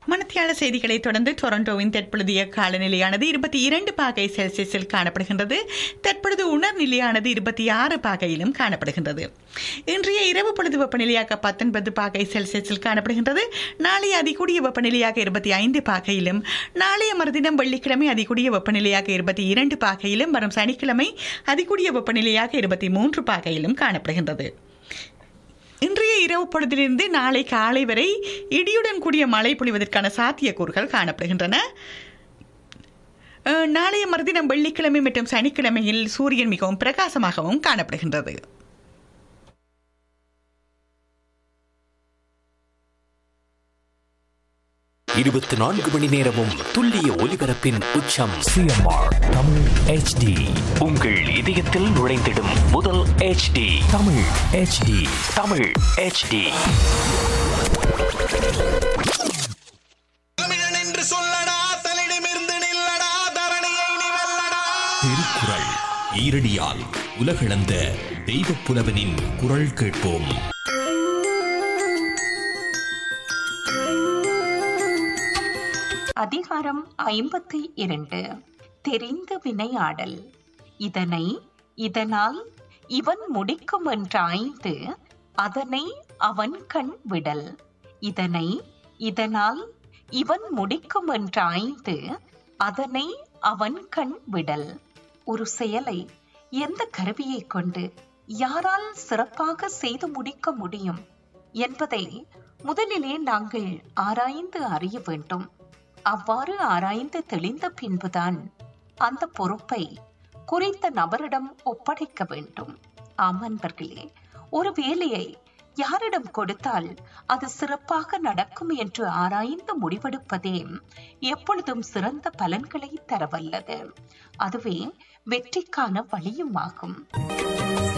மணத்தியால செய்திகளை தொடர்ந்து டொரண்டோவின் தற்பொழுதைய காலநிலையானது 22 பாகை செல்சியஸில் காணப்படுகின்றது. தற்பொழுது உணர் நிலையானது 26 பாகையிலும் காணப்படுகின்றது. இன்றைய இரவு பொழுது வெப்பநிலையாக 19 பாகை செல்சியஸில் காணப்படுகின்றது. நாளைய அதிகூடிய வெப்பநிலையாக 25 பாகையிலும், நாளைய மறுதினம் வெள்ளிக்கிழமை அதிகூடிய வெப்பநிலையாக 22 பாகையிலும், வரும் சனிக்கிழமை அதிகூடிய வெப்பநிலையாக 23 பாகையிலும் காணப்படுகின்றது. இன்றைய இரவு பொழுதிலிருந்து நாளை காலை வரை இடியுடன் கூடிய மழை பொழிவதற்கான சாத்தியக்கூறுகள் காணப்படுகின்றன. நாளைய மறுதினம் வெள்ளிக்கிழமை மற்றும் சனிக்கிழமையில் சூரியன் மிகவும் பிரகாசமாகவும் காணப்படுகின்றது. இருபத்தி 4 மணி நேரமும் துல்லிய ஒலிபரப்பின் உச்சம் CMR தமிழ் HD. உங்கள் இதயத்தில் நுழைந்திடும் முதல் HD Tamil HD. Tamil HD. தமிழன் என்று சொல்லடா, தலிடமிருந்து நில்லடா, தரணியை நீ வெல்லடா. திருக்குறள் ஈரடியால் உலகளந்த தெய்வப் புலவனின் குரல் கேட்போம். அதிகாரம் 52. தெரிந்து வினையாடல். இதனை இதனால் இவன் முடிக்கும் என்றாய்ந்து அதனை அவன் கண் விடல். இதனை இதனால் இவன் முடிக்கும் என்றாய்ந்து அதனை அவன் கண் விடல். ஒரு செயலை எந்த கருவியை கொண்டு யாரால் சிறப்பாக செய்து முடிக்க முடியும் என்பதை முதலிலே நாங்கள் ஆராய்ந்து அறிய வேண்டும். அவ்வாறு ஆராய்ந்து தெளிந்த பின்புதான் அந்த பொறுப்பை குறித்த நபரிடம் ஒப்படைக்க வேண்டும். ஆம் அன்பர்களே, ஒரு வேலையை யாரிடம் கொடுத்தால் அது சிறப்பாக நடக்கும் என்று ஆராய்ந்து முடிவெடுப்பதே எப்பொழுதும் சிறந்த பலன்களை தரவல்லது. அதுவே வெற்றிக்கான வழியும் ஆகும்.